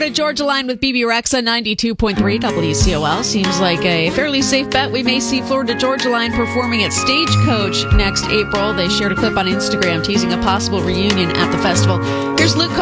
Florida Georgia Line with BB Rexa 92.3 WCOL. Seems like a fairly safe bet. We may see Florida Georgia Line performing at Stagecoach next April. They shared a clip on Instagram teasing a possible reunion at the festival. Here's Luke